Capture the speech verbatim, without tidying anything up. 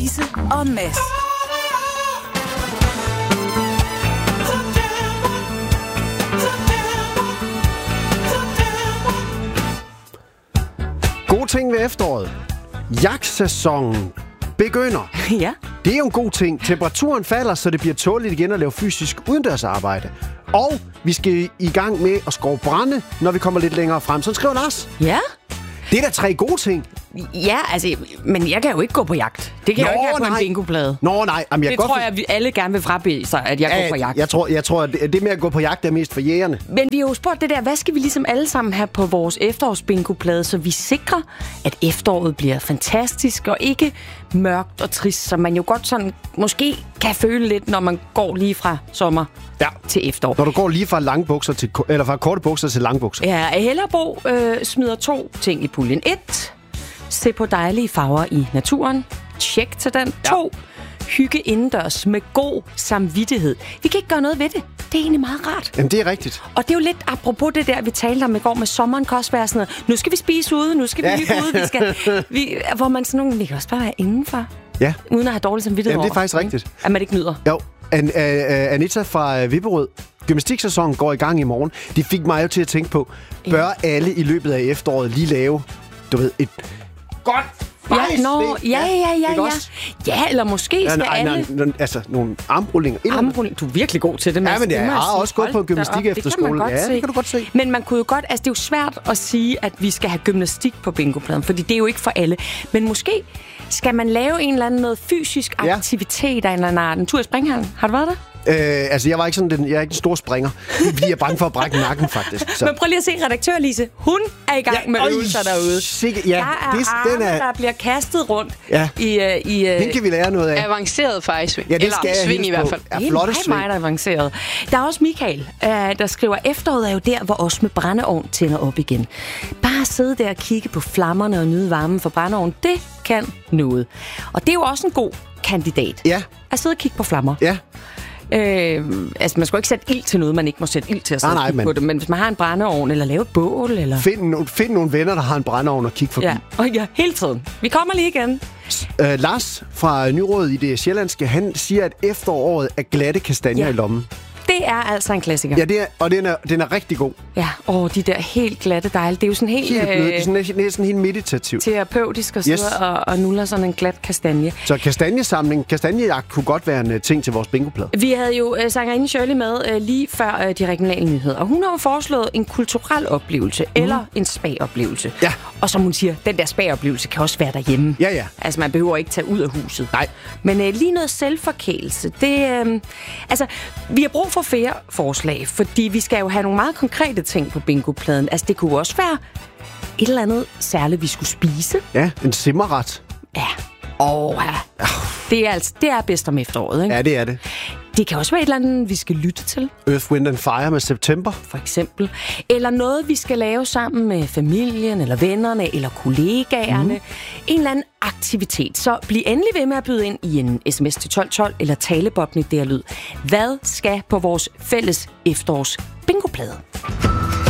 Ise og Mads. Gode ting ved efteråret. Jagtsæsonen begynder. Ja. Det er jo en god ting. Temperaturen falder, så det bliver tåligt igen at lave fysisk udendørsarbejde. Og vi skal i gang med at skove brænde, når vi kommer lidt længere frem. Så skriver Lars. Ja. Det er da tre gode ting. Ja, altså, men jeg kan jo ikke gå på jagt. Det kan Nå, jeg jo ikke have på nej. en bingoplade. Nå nej, jamen, jeg Det godt tror for... jeg, at vi alle gerne vil frabede sig, at jeg ja, går på jagt. Jeg tror, jeg tror, at det med at gå på jagt er mest for jægerne. Men vi har jo spurgt det der, hvad skal vi ligesom alle sammen have på vores efterårsbingoplade, så vi sikrer, at efteråret bliver fantastisk og ikke mørkt og trist, som man jo godt sådan måske kan føle lidt, når man går lige fra sommer ja. til efterår. Når du går lige fra lange bukser til, eller fra korte bukser til lange bukser. Ja, Hellerbo øh, smider to ting i puljen. Et, se på dejlige farver i naturen. Tjek til den. Ja. To, hygge indendørs med god samvittighed. Vi kan ikke gøre noget ved det. Det er egentlig meget rart. Jamen, det er rigtigt. Og det er jo lidt apropos det der, vi talte om i går med sommeren, kan også være sådan noget. Nu skal vi spise ude, nu skal vi hygge ude. Vi skal, vi, hvor man sådan nogle, vi kan også bare være indenfor. Ja. Uden at have dårlig samvittighed. Jamen, det er faktisk over, rigtigt. At man ikke nyder. Jo. An, uh, Anita fra uh, Vipperød. Gymnastiksæsonen går i gang i morgen. De fik mig jo til at tænke på, bør alle i løbet af efteråret lige lave, du ved, et godt Ja, no, ja, ja, ja, ja, ja. Ja, eller måske skal ja, alle... nej, nej, altså, nogle armrullinger. Armrullinger. Du er virkelig god til det, Mads. Ja, men det, jeg har sige. også gået på en gymnastik efterskole. Ja, det kan du godt se. Men man kunne jo godt... Altså, det er jo svært at sige, at vi skal have gymnastik på bingopladen, fordi det er jo ikke for alle. Men måske skal man lave en eller anden noget fysisk aktivitet ja. af en eller anden art. En tur i springhallen. Har du været der? Øh, altså, jeg var ikke sådan den, jeg er ikke den store springer. Fordi jeg er bange for at brække nakken, faktisk. Så. Men prøv lige at se redaktør Lise. Hun er i gang ja, med øvelser derude. Sikke, ja, der er det, arme, den er, der bliver kastet rundt. Ja. I, uh, i, uh, den kan vi lære noget af. Avanceret fejsving. Ja, det Eller skal sving i hvert fald. Ja, det er flotte meget, sving. meget avanceret. Der er også Michael, uh, der skriver, efteråret er jo der, hvor os med brændeovn tænder op igen. Bare sidde der og kigge på flammerne og nyde varmen for brændeovn, det kan noget. Og det er jo også en god kandidat. Ja. At sidde og kigge på flammer. Ja. Øh, altså, man skal jo ikke sætte ild til noget, man ikke må sætte ild til at sætte nej, nej, men... på det. Men hvis man har en brændeovn, eller lave et bål, eller... Find, no- find nogle venner, der har en brændeovn og kig forbi. Ja, og ja, hele tiden. Vi kommer lige igen. Uh, Lars fra Nyråd i det sjællandske, han siger, at efteråret er glatte kastanjer Ja. i lommen. Det er altså en klassiker. Ja, det er, og den er, den er rigtig god. Ja, åh, de der helt glatte dejlige. Det er jo sådan helt... Helt blød. Det er Øh, sådan, det er sådan helt meditativt. terapeutisk at sidde Yes. og, og nuller sådan en glat kastanje. Så kastanjesamling, kastanjejagt kunne godt være en uh, ting til vores bingoplade. Vi havde jo uh, sangerinde Shirley med uh, lige før uh, de regionale nyheder, og hun har jo foreslået en kulturel oplevelse, mm. eller en spa-oplevelse. Ja. Og som hun siger, den der spa-oplevelse kan også være derhjemme. Ja, ja. Altså, man behøver ikke tage ud af huset. Nej. Men uh, lige noget selvforkælelse, det... Uh, altså, vi har brug for flere forslag, fordi vi skal jo have nogle meget konkrete ting på bingopladen. Altså, det kunne også være et eller andet særligt, vi skulle spise. Ja, en simmerret. Ja. Åh, ja. Det er, altså, det er bedst om efteråret, ikke? Ja, det er det. Det kan også være et eller andet, vi skal lytte til, Earth, Wind and Fire med September. for eksempel. Eller noget, vi skal lave sammen med familien, eller vennerne, eller kollegaerne. Mm. En eller anden aktivitet. Så bliv endelig ved med at byde ind i en sms til tolv tolv, eller talebobben i D R Lyd. Hvad skal på vores fælles efterårs bingoplade?